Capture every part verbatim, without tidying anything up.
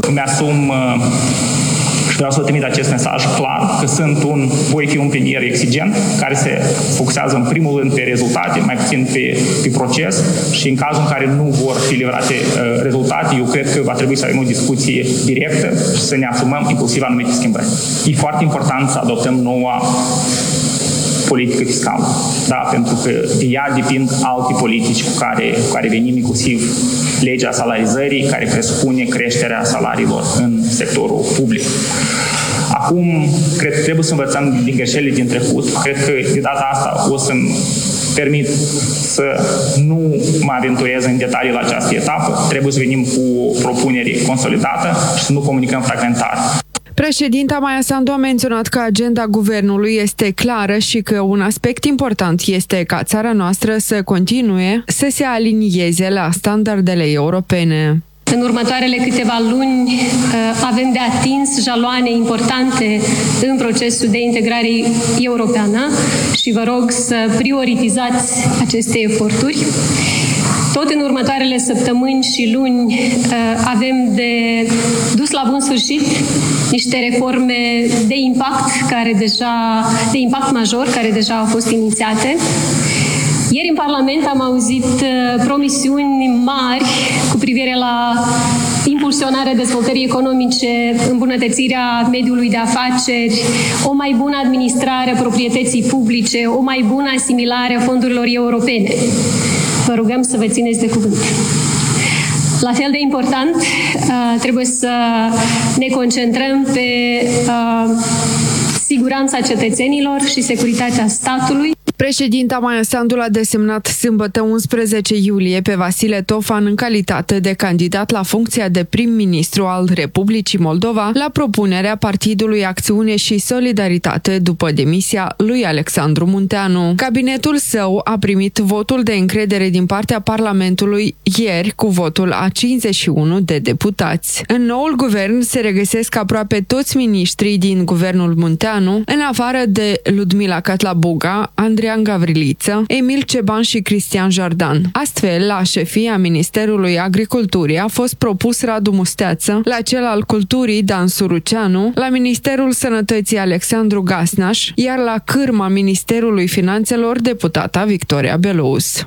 Îmi asum și vreau să trimit acest mesaj clar, că sunt un, voi fi un premier exigent, care se focusează în primul rând pe rezultate, mai puțin pe, pe proces, și în cazul în care nu vor fi livrate uh, rezultate, eu cred că va trebui să avem o discuție directă și să ne asumăm inclusiv anumite schimbări. E foarte important să adoptăm noua politică fiscală, da, pentru că de ea depind alte politici cu care, cu care venim, inclusiv legea salarizării, care presupune creșterea salariilor în sectorul public. Acum, cred că trebuie să învățăm din greșelile din trecut. Cred că de data asta o să-mi permit să nu mă aventurez în detalii la această etapă. Trebuie să venim cu o propunere consolidată și să nu comunicăm fragmentar. Președinta Maia Sandu a menționat că agenda guvernului este clară și că un aspect important este ca țara noastră să continue să se alinieze la standardele europene. În următoarele câteva luni avem de atins jaloane importante în procesul de integrare europeană și vă rog să prioritizați aceste eforturi. Tot în următoarele săptămâni și luni avem de dus la bun sfârșit niște reforme de impact, care deja, de impact major, care deja au fost inițiate. Ieri în Parlament am auzit promisiuni mari cu privire la impulsionarea dezvoltării economice, îmbunătățirea mediului de afaceri, o mai bună administrare a proprietății publice, o mai bună asimilare a fondurilor europene. Vă rugăm să vă țineți de cuvânt. La fel de important, trebuie să ne concentrăm pe siguranța cetățenilor și securitatea statului. Președinta Maia Sandu l-a desemnat sâmbătă unsprezece iulie pe Vasile Tofan în calitate de candidat la funcția de prim-ministru al Republicii Moldova la propunerea Partidului Acțiune și Solidaritate după demisia lui Alexandru Munteanu. Cabinetul său a primit votul de încredere din partea Parlamentului ieri cu votul a cincizeci și unu de deputați. În noul guvern se regăsesc aproape toți miniștrii din guvernul Munteanu, în afară de Ludmila Catlabuga, Andrei Gavriliță, Emil Ceban și Cristian Jardan. Astfel, la șefia Ministerului Agriculturii a fost propus Radu Musteață, la cel al Culturii Dan Suruceanu, la Ministerul Sănătății Alexandru Gasnaș, iar la cârma Ministerului Finanțelor deputata Victoria Belous.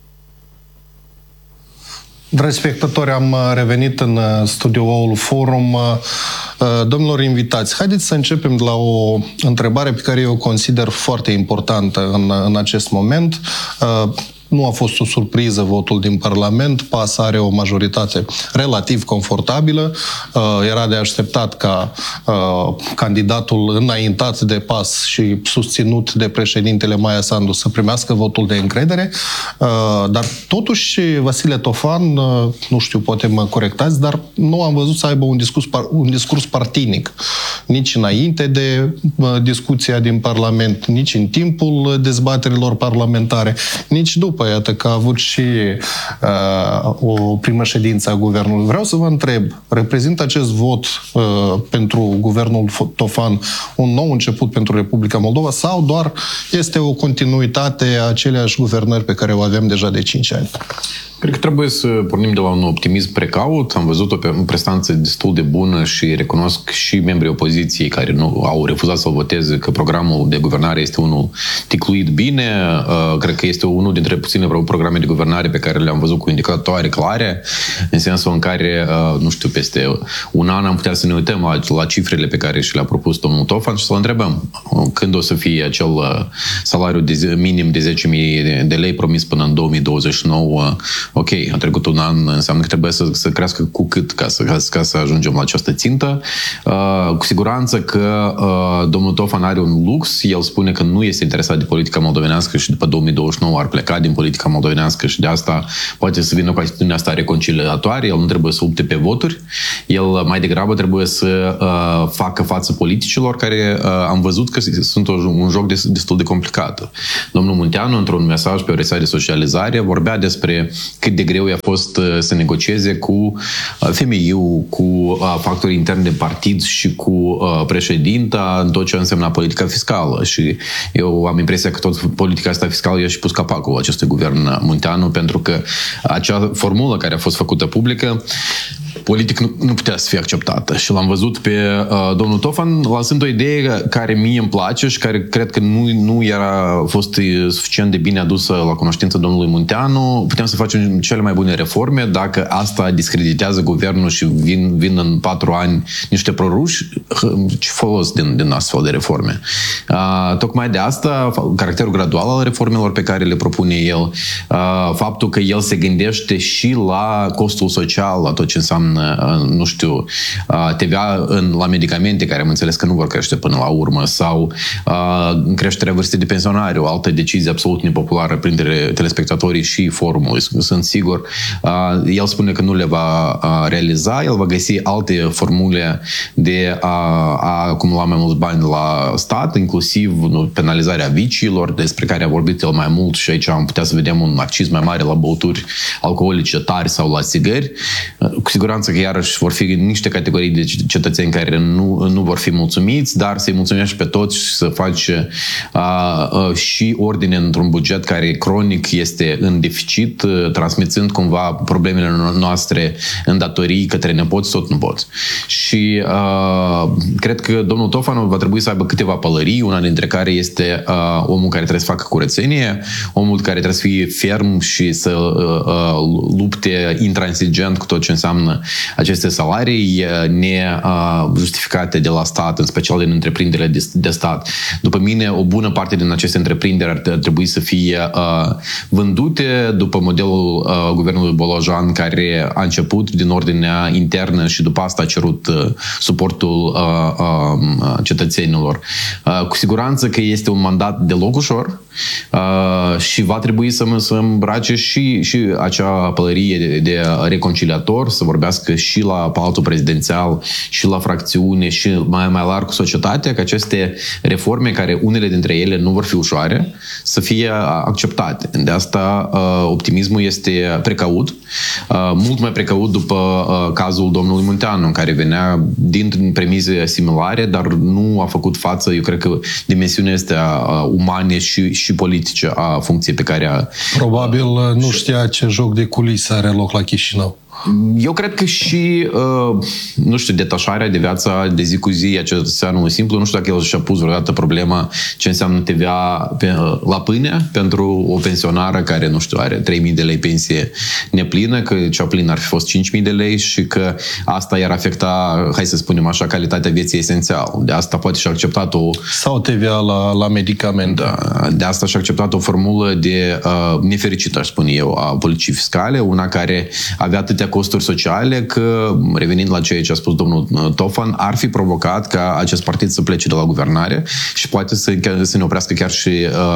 Dragi spectatori, am revenit în studioul Forum. Domnilor invitați, haideți să începem de la o întrebare pe care eu o consider foarte importantă în, în acest moment. Nu a fost o surpriză votul din Parlament, P A S are o majoritate relativ confortabilă. Era de așteptat ca candidatul înaintat de P A S și susținut de președintele Maia Sandu să primească votul de încredere, dar totuși Vasile Tofan, nu știu, poate mă corectați, dar nu am văzut să aibă un discurs, un discurs partinic, nici înainte de discuția din Parlament, nici în timpul dezbaterilor parlamentare, nici după. Iată că a avut și uh, o primă ședință a guvernului. Vreau să vă întreb, reprezintă acest vot uh, pentru guvernul Tofan un nou început pentru Republica Moldova sau doar este o continuitate a aceleași guvernări pe care o avem deja de cinci ani? Cred că trebuie să pornim de la un optimism precaut. Am văzut-o pe o prestanță destul de bună și recunosc și membrii opoziției care nu au refuzat să-l voteze că programul de guvernare este unul ticluit bine. Cred că este unul dintre puține programe de guvernare pe care le-am văzut cu indicatoare clare, în sensul în care, nu știu, peste un an am putea să ne uităm la, la cifrele pe care și le-a propus domnul Tofan și să-l întrebăm când o să fie acel salariu de minim de zece mii de lei promis până în două mii douăzeci și nouă. Ok, a trecut un an, înseamnă că trebuie să, să crească cu cât ca să, ca, ca să ajungem la această țintă. Uh, cu siguranță că uh, domnul Tofan are un lux. El spune că nu este interesat de politica moldovenească și după două mii douăzeci și nouă ar pleca din politica moldovenească și de asta poate să vină cu atitudinea asta reconciliatoare. El nu trebuie să lupte pe voturi. El mai degrabă trebuie să uh, facă față politicilor care uh, am văzut că sunt un joc destul de complicat. Domnul Munteanu, într-un mesaj pe o rețea de socializare, vorbea despre cât de greu i-a fost să negocieze cu F M I-ul, cu factorii interni de partid și cu președinta în tot ce însemna politica fiscală. Și eu am impresia că tot politica asta fiscală i-a și pus capacul acestui guvern Munteanu, pentru că acea formulă care a fost făcută publică politic nu, nu putea să fie acceptată. Și l-am văzut pe uh, domnul Tofan lansând o idee care mie îmi place și care cred că nu, nu era fost suficient de bine adusă la cunoștință domnului Munteanu. Putem să facem cele mai bune reforme. Dacă asta discreditează guvernul și vin, vin în patru ani niște proruși, ce folos din, din astfel de reforme? Uh, tocmai de asta, caracterul gradual al reformelor pe care le propune el, uh, faptul că el se gândește și la costul social, la tot ce înseamnă, uh, nu știu, uh, T V A în, la medicamente, care am înțeles că nu vor crește până la urmă, sau uh, creșterea vârstei de pensionare, o altă decizie absolut nepopulară printre telespectatorii și forumului, sunt sigur. Uh, el spune că nu le va uh, realiza, el va găsi alte formule de a, a acumula mai mulți bani la stat, inclusiv nu, penalizarea viciilor, despre care a vorbit el mai mult, și aici am putea să vedem un acciz mai mare la băuturi alcoolice tari sau la țigări. Cu siguranță că iarăși vor fi niște categorii de cetățeni care nu, nu vor fi mulțumiți, dar să-i mulțumești pe toți și să faci uh, uh, și ordine într-un buget care cronic este în deficit, uh, transmițând cumva problemele noastre în datorii către nepoți, tot nu poți. Și uh, cred că domnul Tofan va trebui să aibă câteva pălării, una dintre care este uh, omul care trebuie să facă curățenie, omul care trebuie să fie ferm și să uh, uh, lupte intransigent cu tot ce înseamnă aceste salarii uh, nejustificate uh, de la stat, în special din întreprinderile de, de stat. După mine, o bună parte din aceste întreprinderi ar trebui să fie uh, vândute după modelul uh, guvernului Bolojan, care a început din ordinea internă și după asta a cerut uh, suportul uh, uh, cetățenilor. Uh, cu siguranță că este un mandat deloc ușor uh, și va trebui să, să îmbrace și, și acea pălărie de, de reconciliator, să vorbească și la Palatul Prezidențial și la fracțiune și mai, mai larg cu societatea, că aceste reforme, care unele dintre ele nu vor fi ușoare, să fie acceptate. De asta uh, optimismul este precaut, uh, mult mai precaut după uh, cazul domnului Munteanu, în care venea din premise similare, dar nu a făcut față, eu cred că dimensiunea este a umane și, și politice a funcției pe care a... Probabil nu știa ce joc de culise are loc la Chișinău. Eu cred că și, uh, nu știu, detașarea de viața de zi cu zi a cetățeanului simplu, nu știu dacă el și-a pus vreodată problema ce înseamnă T V A pe, uh, la pâine pentru o pensionară care, nu știu, are trei mii de lei pensie neplină, că cea plină ar fi fost cinci mii de lei și că asta i-ar afecta, hai să spunem așa, calitatea vieții esențială. De asta poate și-a acceptat o... Sau T V A la, la medicamente. Da, de asta și-a acceptat o formulă de uh, nefericită, aș spune eu, a politicii fiscale, una care avea atâtea costuri sociale că, revenind la ceea ce a spus domnul Tofan, ar fi provocat ca acest partid să plece de la guvernare și poate să, să ne oprească chiar și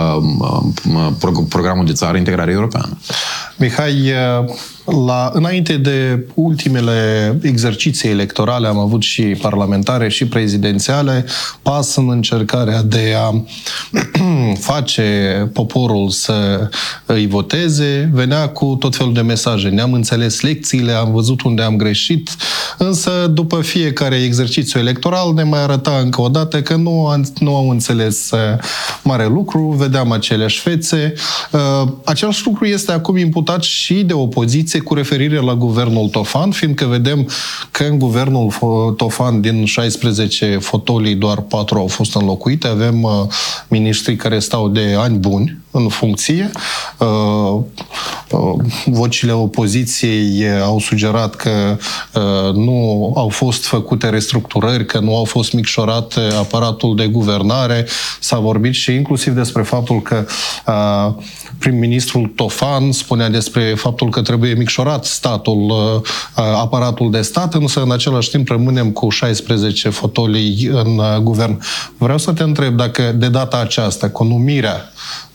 uh, programul de țară integrare europeană. Mihai, la, înainte de ultimele exerciții electorale, am avut și parlamentare și prezidențiale, pas în încercarea de a face poporul să îi voteze, venea cu tot felul de mesaje. Ne-am înțeles lecțiile, am văzut unde am greșit, însă după fiecare exercițiu electoral ne mai arăta încă o dată că nu, nu au înțeles mare lucru, vedeam aceleași fețe. Același lucru este acum imputat și de opoziție cu referire la guvernul Tofan, fiindcă vedem că în guvernul Tofan din șaisprezece fotolii doar patru au fost înlocuite. Avem uh, miniștri care stau de ani buni în funcție. Uh, uh, vocile opoziției au sugerat că uh, nu au fost făcute restructurări, că nu au fost micșorate aparatul de guvernare. S-a vorbit și inclusiv despre faptul că uh, prim-ministrul Tofan spunea despre faptul că trebuie micșorat statul, aparatul de stat, însă în același timp rămânem cu șaisprezece fotolii în guvern. Vreau să te întreb dacă de data aceasta, cu numirea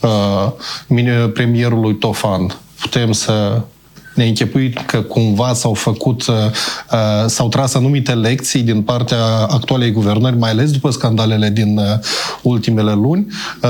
premierului Tofan, putem să ne închipui că cumva s-au făcut, s-au tras anumite lecții din partea actualei guvernări, mai ales după scandalele din ultimele luni,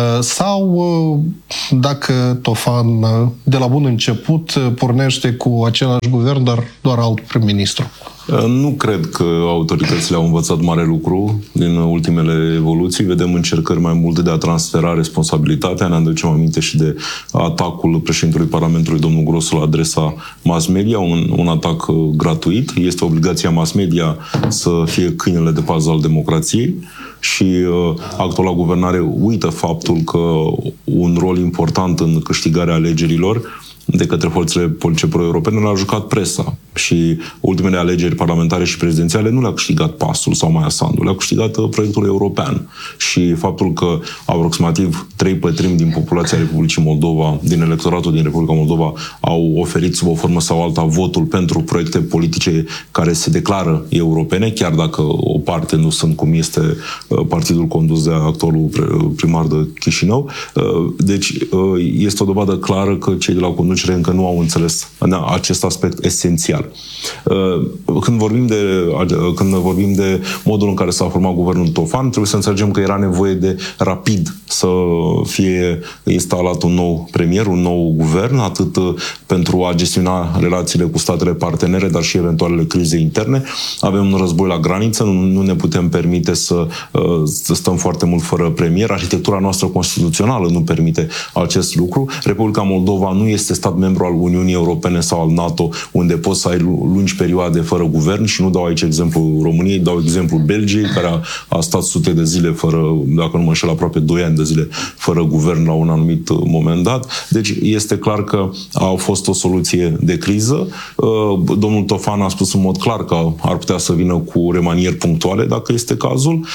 sau dacă Tofan de la bun început pornește cu același guvern, dar doar alt prim-ministru? Nu cred că autoritățile au învățat mare lucru din ultimele evoluții. Vedem încercări mai multe de a transfera responsabilitatea. Ne aducem aminte și de atacul președintelui Parlamentului, domnul Grosu, la adresa mass media, un, un atac gratuit. Este obligația mass media să fie câinele de pază al democrației și uh, actuala guvernare uită faptul că un rol important în câștigarea alegerilor de către forțele politice pro-europene l-a jucat presa. Și ultimele alegeri parlamentare și prezidențiale nu le-a câștigat PAS-ul sau Maia Sandu, le-a câștigat proiectul european. Și faptul că aproximativ trei pătrimi din populația Republicii Moldova, din electoratul din Republica Moldova, au oferit sub o formă sau alta votul pentru proiecte politice care se declară europene, chiar dacă o parte nu sunt, cum este partidul condus de actualul primar de Chișinău. Deci este o dovadă clară că cei de la conducere încă nu au înțeles acest aspect esențial. Când vorbim de, când vorbim de modul în care s-a format guvernul Tofan, trebuie să înțelegem că era nevoie de rapid să fie instalat un nou premier, un nou guvern, atât pentru a gestiona relațiile cu statele partenere, dar și eventualele crize interne. Avem un război la graniță, nu, nu ne putem permite să, să stăm foarte mult fără premier. Arhitectura noastră constituțională nu permite acest lucru. Republica Moldova nu este stat membru al Uniunii Europene sau al NATO, unde poți să ai lungi perioade fără guvern, și nu dau aici exemplu României, dau exemplu Belgiei, care a, a stat sute de zile fără, dacă nu mă înșel, aproape doi ani de zile fără guvern la un anumit moment dat. Deci este clar că a fost o soluție de criză. Domnul Tofan a spus în mod clar că ar putea să vină cu remanieri punctuale, dacă este cazul.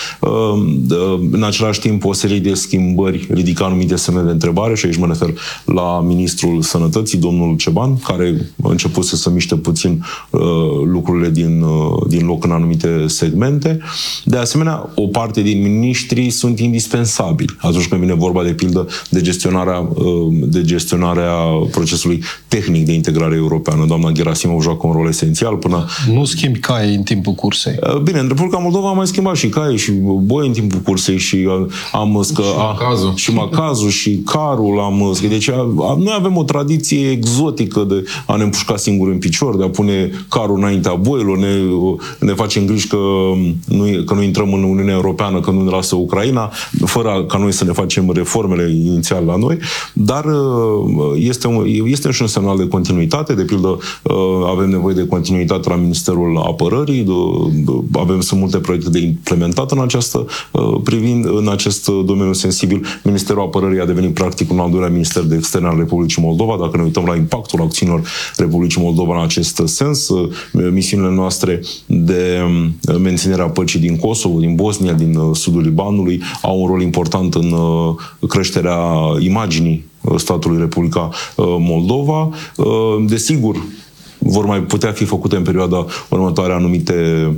În același timp, o serie de schimbări ridică anumite semne de întrebare, și aici mă refer la ministrul Sănătății, domnul Ceban, care a început să se miște puțin uh, lucrurile din, uh, din loc în anumite segmente. De asemenea, o parte din miniștrii sunt indispensabili atunci când vine vorba, de pildă, de gestionarea, uh, de gestionarea procesului tehnic de integrare europeană. Doamna Gerasimov joacă un rol esențial până... Nu schimbi caie în timpul cursei. Uh, bine, în Republica Moldova am mai schimbat și caie și boi în timpul cursei și uh, am scă, și macazul. și macazul și carul am scă, deci a, a, noi avem o tradiție exotică de a ne împușca singur în picior, de a pune carul înaintea boilor, ne, ne facem griji că nu, că nu intrăm în Uniunea Europeană, că nu ne lasă Ucraina, fără ca noi să ne facem reformele inițial la noi, dar este un, este și un semnal de continuitate. De pildă, avem nevoie de continuitate la Ministerul Apărării, avem sunt multe proiecte de implementat în această privind în acest domeniu sensibil. Ministerul Apărării a devenit practic un al doilea minister de externe al Republicii Moldova, dacă ne uităm la impactul acțiunilor Republicii Moldova în acest sens. Misiunile noastre de menținere a păcii din Kosovo, din Bosnia, din sudul Libanului au un rol important în creșterea imaginii statului Republica Moldova. Desigur, vor mai putea fi făcute în perioada următoare anumite,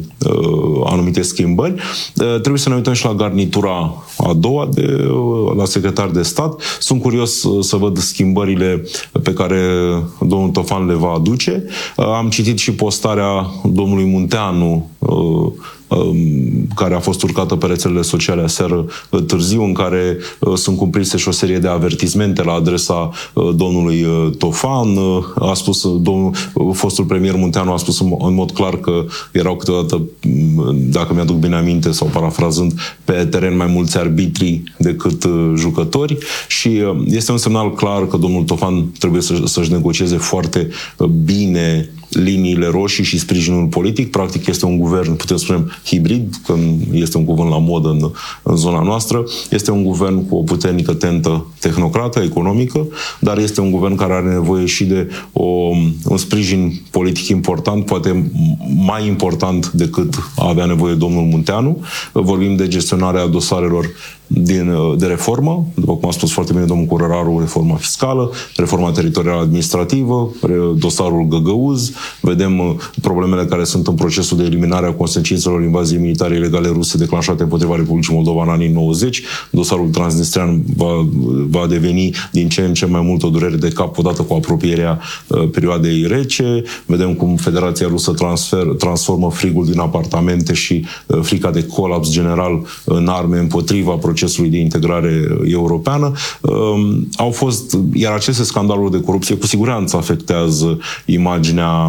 uh, anumite schimbări. Uh, trebuie să ne uităm și la garnitura a doua, de, uh, la secretar de stat. Sunt curios uh, să văd schimbările pe care domnul Tofan le va aduce. Uh, am citit și postarea domnului Munteanu, uh, care a fost urcată pe rețelele sociale aseară târziu, în care sunt cumprinse și o serie de avertismente la adresa domnului Tofan. A spus domnul, fostul premier Munteanu a spus în mod clar că erau câteodată, dacă mi-aduc bine aminte sau parafrazând, pe teren mai mulți arbitri decât jucători, și este un semnal clar că domnul Tofan trebuie să, să-și negocieze foarte bine liniile roșii și sprijinul politic. Practic este un guvern, putem spune, hibrid, că este un cuvânt la modă în, în zona noastră. Este un guvern cu o puternică tentă tehnocrată, economică, dar este un guvern care are nevoie și de o, un sprijin politic important, poate mai important decât avea nevoie domnul Munteanu. Vorbim de gestionarea dosarelor din, de reformă, după cum a spus foarte bine domnul Curăraru, reforma fiscală, reforma teritorială administrativă, dosarul Găgăuz, vedem problemele care sunt în procesul de eliminare a consecințelor invaziei militare ilegale ruse declanșate împotriva Republicii Moldova în anii nouăzeci. Dosarul transnistrian va, va deveni din ce în ce mai mult o durere de cap odată cu apropierea uh, perioadei rece. Vedem cum Federația Rusă transfer, transformă frigul din apartamente și uh, frica de colaps general în arme împotriva procesului de integrare europeană. Uh, au fost, iar aceste scandaluri de corupție cu siguranță afectează imaginea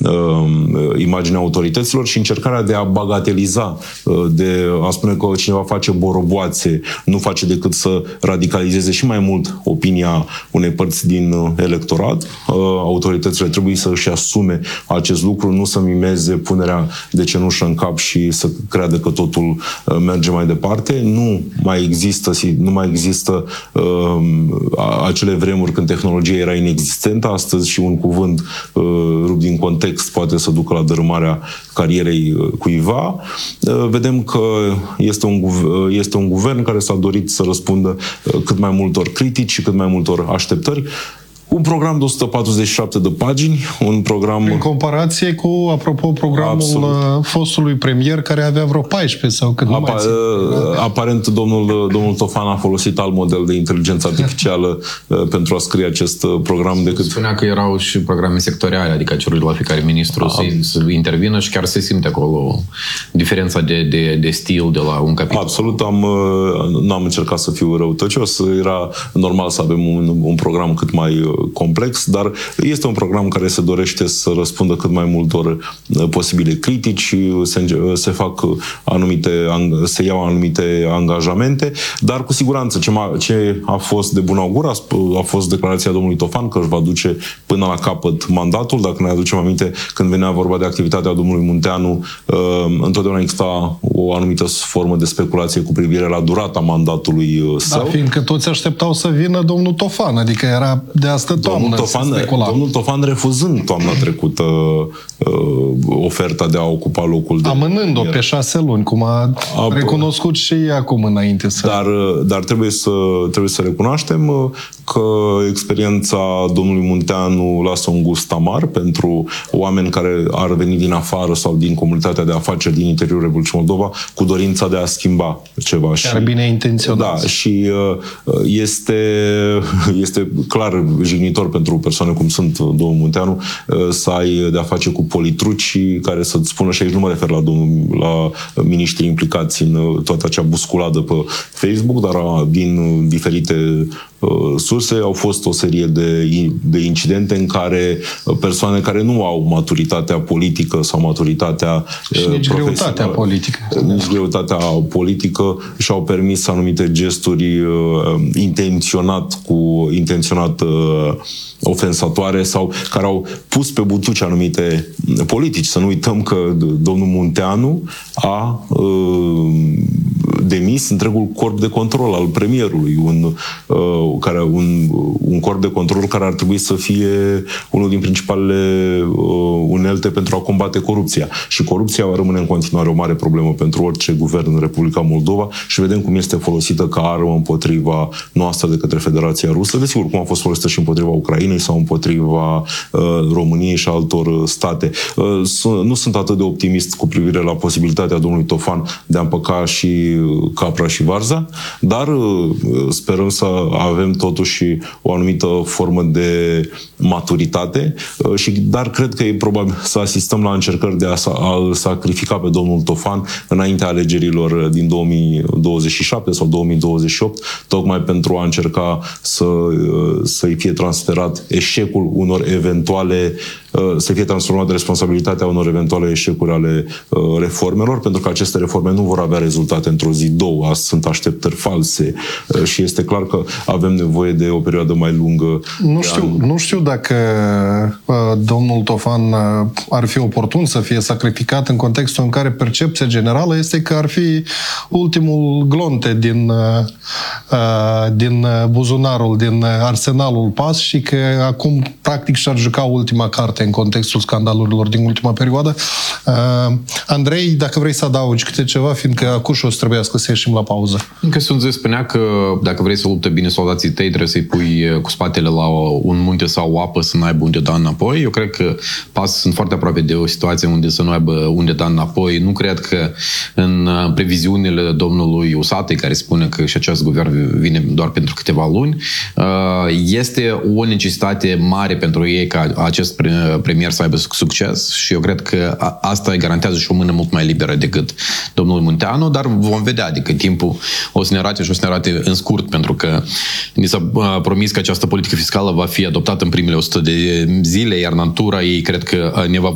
imaginea autorităților și încercarea de a bagateliza, de a spune că cineva face boroboațe, nu face decât să radicalizeze și mai mult opinia unei părți din electorat. Autoritățile trebuie să își asume acest lucru, nu să mimeze punerea de cenușă în cap și să creadă că totul merge mai departe. Nu mai există, nu mai există uh, acele vremuri când tehnologia era inexistentă. Astăzi și un cuvânt uh, rupt din context poate să ducă la dărâmarea carierei cuiva. Uh, vedem că este un, este un guvern care s-a dorit să răspundă uh, cât mai multor critici și cât mai multor așteptări. Un program de o sută patruzeci și șapte de pagini, un program... În comparație cu, apropo, programul Absolut. fostului premier, care avea vreo paisprezece sau cât nu Apa, mai țin. Aparent, domnul, domnul Tofan a folosit alt model de inteligență artificială pentru a scrie acest program decât... Spunea că erau și programe sectoriale, adică ceruri la fiecare ministru să, să intervină și chiar se simte acolo diferența de, de, de stil de la un capitol. Absolut, am, n-am încercat să fiu răutăcios, era normal să avem un, un program cât mai complex, dar este un program care se dorește să răspundă cât mai multor posibile critici, se, se fac anumite, se iau anumite angajamente, dar cu siguranță ce, ce a fost de bun augur a, a fost declarația domnului Tofan că își va duce până la capăt mandatul. Dacă ne aducem aminte, când venea vorba de activitatea domnului Munteanu, întotdeauna exista o anumită formă de speculație cu privire la durata mandatului său. Da, fiindcă toți așteptau să vină domnul Tofan, adică era de asta Domnul Tofan, domnul Tofan refuzând toamna trecută uh, oferta de a ocupa locul de... Amânând-o pe șase luni, cum a, a recunoscut și acum înainte să... Dar, dar trebuie, să, trebuie să recunoaștem că experiența domnului Munteanu lasă un gust amar pentru oameni care ar veni din afară sau din comunitatea de afaceri din interiorul Republicii Moldova cu dorința de a schimba ceva. Chiar și, bine intenționat. Da, și este, este clar jignitor pentru persoane cum sunt domnul Munteanu să ai de-a face cu politruci care să-ți spună, și aici nu mă refer la, domnul, la miniștrii implicați în toată acea busculadă pe Facebook, dar din diferite surse au fost o serie de, de incidente în care persoane care nu au maturitatea politică sau maturitatea și nici greutatea politică. Nici greutatea politică și-au permis anumite gesturi uh, intenționat cu intenționat uh, ofensatoare sau care au pus pe butuci anumite politici. Să nu uităm că domnul Munteanu a uh, demis întregul corp de control al premierului, un, uh, care, un, un corp de control care ar trebui să fie unul din principalele uh, unelte pentru a combate corupția. Și corupția va rămâne în continuare o mare problemă pentru orice guvern în Republica Moldova și vedem cum este folosită ca armă împotriva noastră de către Federația Rusă, desigur cum a fost folosită și împotriva Ucrainei sau împotriva uh, României și altor state. Uh, nu sunt atât de optimist cu privire la posibilitatea domnului Tofan de a împăca și capra și varza, dar uh, sperăm să avem totuși o anumită formă de maturitate, uh, și, dar cred că e probabil să asistăm la încercări de a, a sacrifica pe domnul Tofan înaintea alegerilor din două mii douăzeci și șapte sau două mii douăzeci și opt, tocmai pentru a încerca să, uh, să-i fie transferat eșecul unor eventuale, să fie transformată responsabilitatea unor eventuale eșecuri ale reformelor, pentru că aceste reforme nu vor avea rezultate într-o zi, două, sunt așteptări false și este clar că avem nevoie de o perioadă mai lungă. Nu știu, nu știu dacă uh, domnul Tofan uh, ar fi oportun să fie sacrificat în contextul în care percepția generală este că ar fi ultimul glonte din, uh, uh, din buzunarul, din arsenalul P A S și că acum practic și-ar juca ultima carte în contextul scandalurilor din ultima perioadă. Uh, Andrei, dacă vrei să adaugi câte ceva, fiindcă acuși o să trebuiască să ieșim la pauză. Încă Sunze spunea că dacă vrei să lupte bine soldații tăi, trebuie să-i pui cu spatele la un munte sau o apă să n-aibă unde da înapoi. Eu cred că P A S sunt foarte aproape de o situație unde să nu aibă unde da înapoi. Nu cred că în previziunile domnului Usatăi, care spune că și acest guvern vine doar pentru câteva luni, este o necesitate mare pentru ei ca acest premier să aibă succes și eu cred că asta îi garantează și o mână mult mai liberă decât domnul Munteanu, dar vom vedea, adică timpul o să ne arate și o să ne arate în scurt, pentru că ni s-a promis că această politică fiscală va fi adoptată în primele o sută de zile, iar natura ei cred că ne va